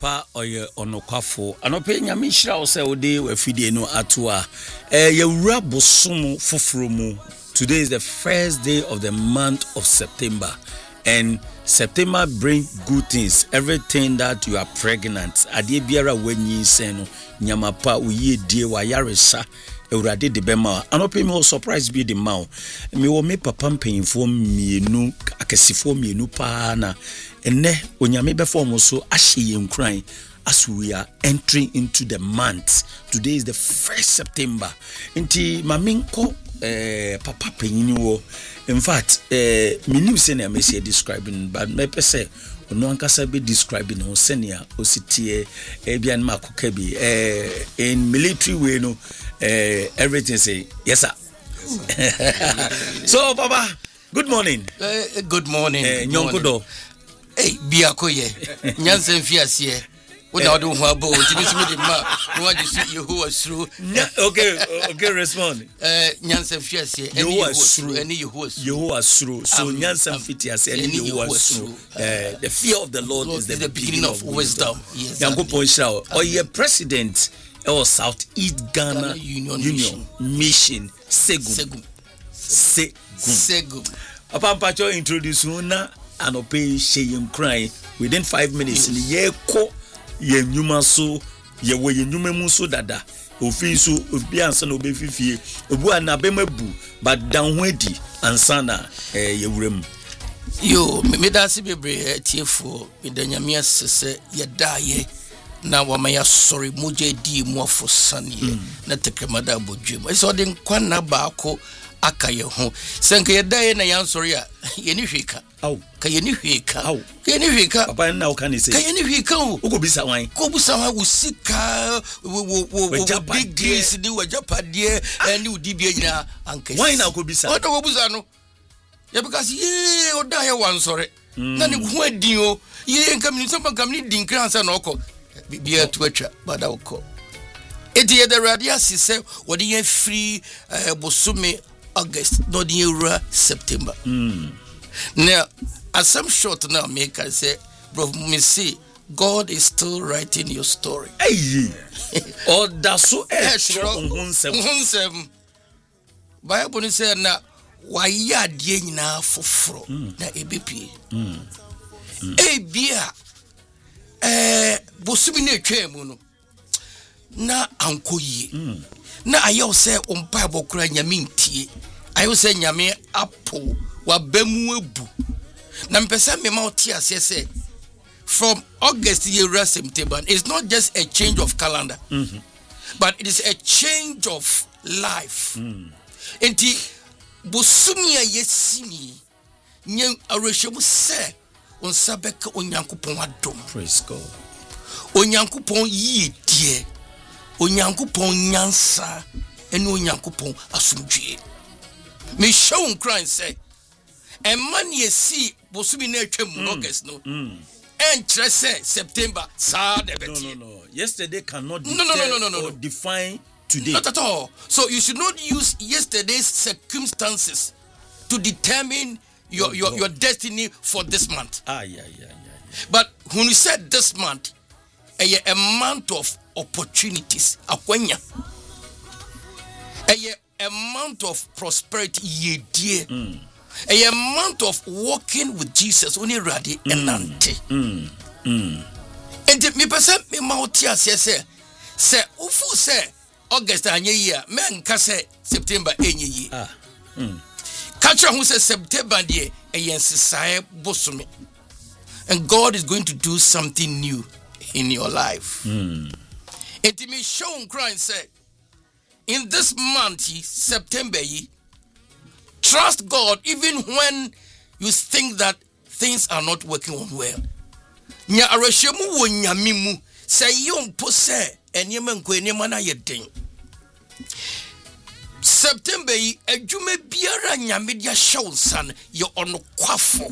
papa oye onokwafo anope nyame hira wo se ode afidie no atoa yewura bosom foforo mu. Today is the first day of the month of September, and September brings good things. Everything that you are pregnant, ade biara wanyi sen no nyamapa uye die wa yaresa Eurade de bema anope me surprise be the maw me wo me papa mpanyimfo mienu akasifo mienu pa na enne onyame befo so ahye yenkran as we are entering into the month. Today is the 1st September. Inti maminko papa panyini wo. In fact, minim se na me say describing, but me pese ono ankasa be describing on senior ositie bian makoka bi in military way no everything say yes sir. So papa, good morning. Good morning. Nyonkodo. Hey, biakoye. Nyansen fiasie. Una do ho abo, tibisimi de ma, no ade su Yehowa suru. Okay, respond. Nyansen fiasie, Yehowa suru, eni Yehowa suru. Yehowa suru. So nyansen fiasie, eni Yehowa suru. The fear of the Lord is the beginning of wisdom. Yes. Yankopo Shao, or your president or Southeast Ghana Union Mission Segum. Papa Pacho introduce una anope sheyin cry within 5 minutes in ye ko ye nyuma so ye wo ye nyuma mu so dada ofi so obi ansa na obefifie obu anabemabu but down wedi ansa na ye wurem yo me da se bebre tiefo me da nyame asese ye daye na wama ya sorry moje di mu afosane na tekemada bodwem eso de nkwa na baako aka ye ho senka ye daye na yan sorry a ye ni hweka aw ka ye ni hweka aw ye ni hweka papa na o kan say ka ye ni hweka o ko bisa wan usika wo big deals ni wajapade ani udibia nyina anka wan na ko bisa o da wo busa no ye because ye o da ye wan sorry na ni ho adin o ye nka mi nsamba kam ni din kransa na okọ bia to atwa bada okọ edi ye the radio sise wo de ye free bosume August no the year September. Now, as some short now make I say, bro, me see God is still writing your story. Hey, or that's so unsem. Bible say na why ya die nyina foforo na EBP. Bia bosumi na twam no na ankoyi. Na ayo say umpa bokura nyame ntie. Ayo say nyame apo wa bemu ebu. Na mpesa me ma otia say from August year September, it's not just a change of calendar, but it is a change of life. Enti bosumi yesimi nyen arehwemu se onsabeka onyankopon adom. Praise God. Onyankopon yidie. Onyankopon nyansa ene onyankopon asumdwe. Me show crying say a man ye see bosumi na atwam August no and say September sa de beti. No. Yesterday cannot no. define today. Not at all. So you should not use yesterday's circumstances to determine your destiny for this month. Yeah. But when you said this month, a month of opportunities, akwanya. A month of prosperity, ye dear. A month of walking with Jesus, only ready and nante. And me percent me moutia say, ufu say August and year, men can say September any year. Catcher who says September day, a yensisae bosumi. And God is going to do something new in your life. It may show crying say, in this month, September, trust God even when you think that things are not working on well. Nya areshemu wo nyamimu say yompo say enyema nko enyema na yeden. September adwuma biara nyame dia hyew nsan ye onokwafo.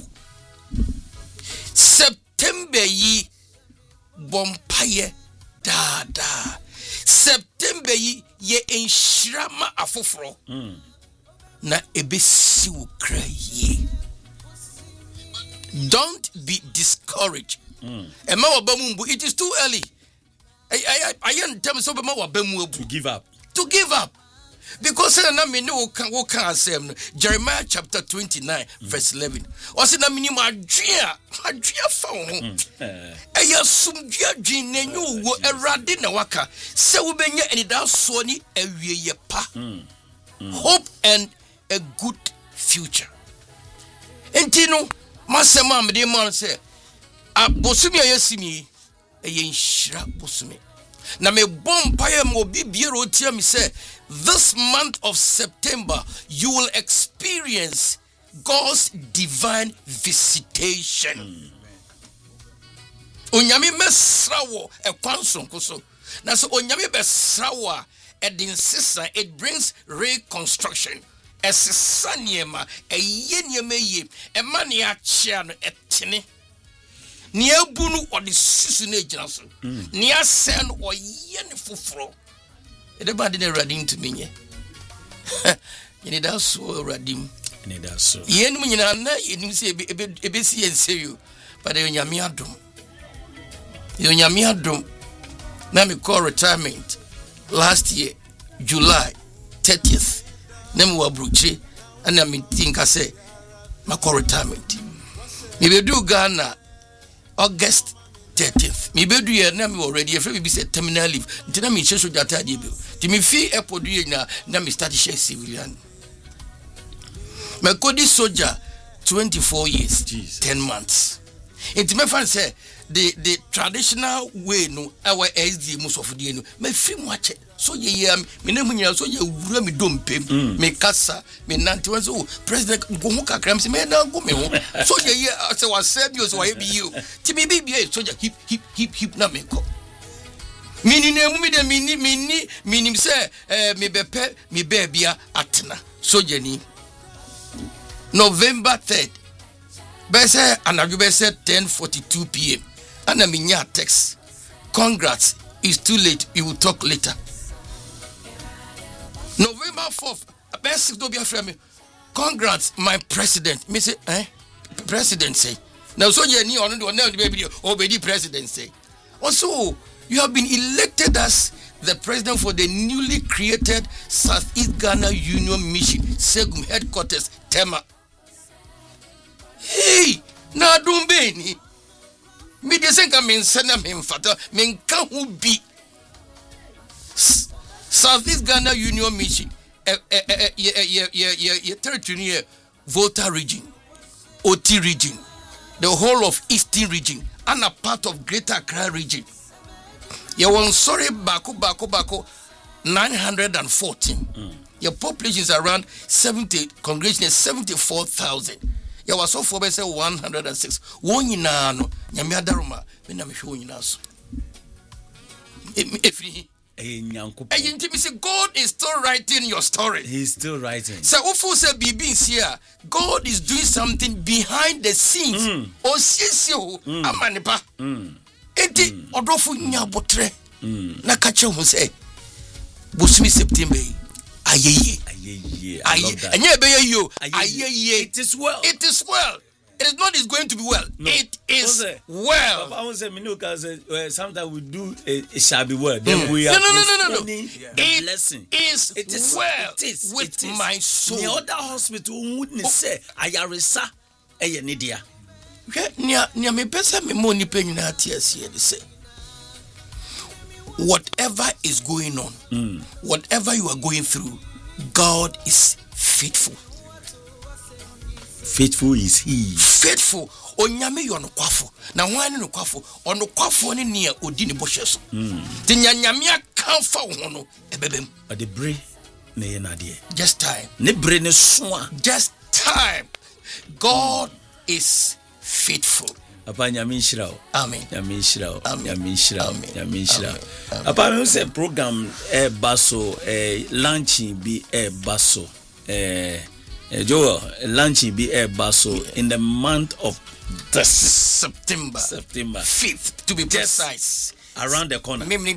September yi bompaye dada. September yi ye enshirama afoforo. Na ebesi wo kraye. Don't be discouraged Emma Wabamumbu, it is too early. I am telling so to give up. To give up. Because I mean, no can say Jeremiah chapter 29, verse 11. Or say, I mean, my dear phone. I assume Jin and you were a radina waka. So we and it does Sony a pa. Hope and a good future. And Tino, Master Mam, dear man, say, Bosumia Yasimi, a yen shrap Bosumi. Na me bompire mo bibiero tia me say this month of September you will experience God's divine visitation. Onyame mesrawo e kwanson koso. Na so onyame besrawo e din sisa, it brings reconstruction. Esisa niema e ye niema ye e ma ne achia no etene. Nia bunu or the season agents. Nia send or yen fufro. The body ready to me. You need us so ready. Need us so. Yen Munana, you didn't say a BC and say you, but in Yamiadum. Yamiadum. Now me call retirement last year, July 30th. Name Bruce, and I mean, think I say, my call retirement. Maybe do Ghana. August 30th. Me be do ye na me already if be say terminal leave. Ntina me cheso jata de bi. Ti me fi airport do na me start share civilian. Me kodi soldier 24 years, Jesus. 10 months. It me fan say the traditional way no our SD most of the no me fi mo ache. So ye me na munya so ye wura me dompem me kasa me nante wan so president go ho kakram se me na go me ho so ye say was serve you so why be you ti me bibia so ja hip na me ko mini na mu me de mini say me bepe me bebia atena so jani November 3rd be say anadu be say 10:42 p.m. ana me nya text congrats it's too late we will talk later. November 4th, best to be a friend. Congrats, my president. Me say, president say. Now, so you need on the baby obey president say. Also, you have been elected as the president for the newly created Southeast Ghana Union Mission, Segum headquarters, Tema. Hey, na dumbeni. Me de senka men sena men fata men kan hu bi. Southeast Ghana Union Mission, territory, Volta region, OT region, the whole of Eastern region, and a part of Greater Accra region. You want sorry, Bako, 914. Your population is around 70, congregation is 74,000. You was so for 106. One in ano, Yamiadaruma, Menamishuinaso. God is still writing your story. He's still writing. So Ufu say BB here, God is doing something behind the scenes. O sisio amanipa. Enti odofu nyabotre. Na kache hu say Bosumi September. Ayeye. It is well. It is well. It is not. It's going to be well. No. It is well. Papa won't say sometimes we do it shall be well. Then we are no. The blessing. It is well with my soul. The other hospital wouldn't say ayaresa eyenidia. Nia me pesa me mo ni pe nyina atiasi e say. Whatever is going on, whatever you are going through, God is faithful. Faithful is He. Faithful. Onyame yo no kwafo. Na wan no kwafo. Ono kwafo ne ne odi ne bohyeso. Ti nyanyame aka fa wo no ebebem. The bre na ye na de. Just time. Ne bre ne so a. Just time. God is faithful. Apa nyame nhyira o. Amen. Nyame nhyira o. Nyame nhyira o. Nyame nhyira. Apa me say program baso launching bi baso Joel, launching be a basso in the month of September 5th to be precise, around the corner.